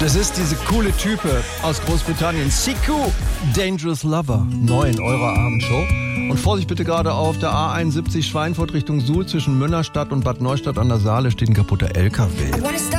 Das ist diese coole Type aus Großbritannien, Siku, Dangerous Lover, neu in eurer Abendshow. Und Vorsicht bitte gerade auf der A71 Schweinfurt Richtung Suhl zwischen Münnerstadt und Bad Neustadt an der Saale steht ein kaputter LKW.